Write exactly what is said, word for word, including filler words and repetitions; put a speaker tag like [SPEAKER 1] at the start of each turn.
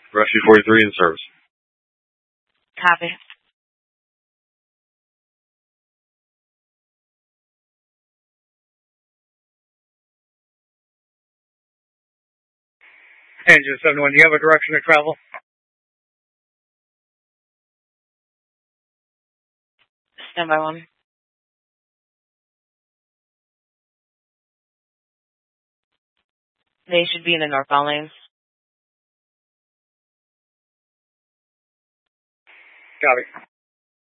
[SPEAKER 1] Rescue forty-three in service.
[SPEAKER 2] Copy.
[SPEAKER 3] Engine seven one, do you have a direction of travel?
[SPEAKER 2] Stand by one. They should be in the northbound lanes.
[SPEAKER 3] Copy.